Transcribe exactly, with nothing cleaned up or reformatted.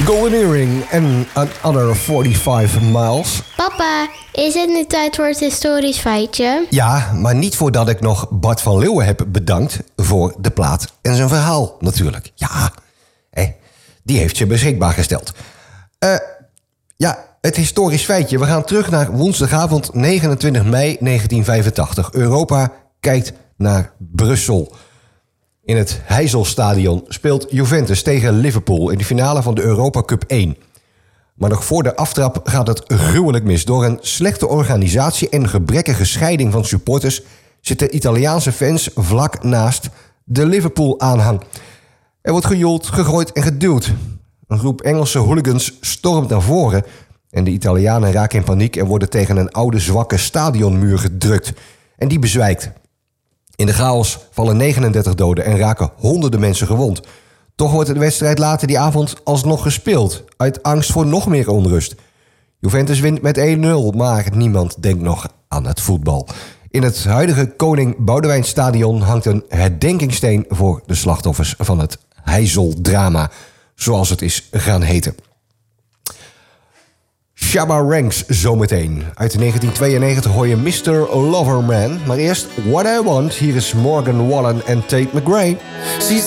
Golden Earring en Another forty-five miles. Papa, is het nu tijd voor het historisch feitje? Ja, maar niet voordat ik nog Bart van Leeuwen heb bedankt voor de plaat en zijn verhaal natuurlijk. Ja, hè, die heeft je beschikbaar gesteld. Uh, ja, het historisch feitje. We gaan terug naar woensdagavond negenentwintig mei negentien vijfentachtig. Europa kijkt naar Brussel. In het Heysel-stadion speelt Juventus tegen Liverpool in de finale van de Europa Cup één. Maar nog voor de aftrap gaat het gruwelijk mis. Door een slechte organisatie en gebrekkige scheiding van supporters zitten Italiaanse fans vlak naast de Liverpool-aanhang. Er wordt gejoeld, gegooid en geduwd. Een groep Engelse hooligans stormt naar voren en de Italianen raken in paniek en worden tegen een oude zwakke stadionmuur gedrukt. En die bezwijkt. In de chaos vallen negenendertig doden en raken honderden mensen gewond. Toch wordt de wedstrijd later die avond alsnog gespeeld, uit angst voor nog meer onrust. Juventus wint met één nul, maar niemand denkt nog aan het voetbal. In het huidige Koning Boudewijnstadion hangt een herdenkingssteen voor de slachtoffers van het Heysel-drama, zoals het is gaan heten. Shabba Ranks zometeen. Uit negentien tweeënnegentig hoor je mister Loverman. Maar eerst What I Want. Hier is Morgan Wallen en Tate McRae.